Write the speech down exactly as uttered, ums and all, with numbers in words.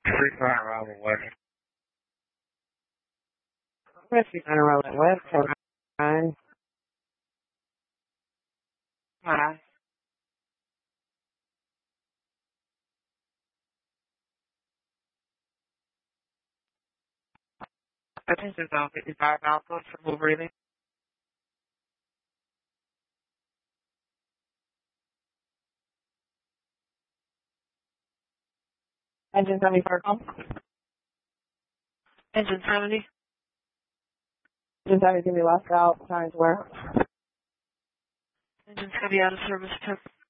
three five Robert West. Whiskey Center Rolling West, hold on. Hi. Attention zone fifty-five Alpha for move breathing. Engine seventy-four, call. Engine seventy. Engine seventy can be lost out, signs where? Engine seventy out of service.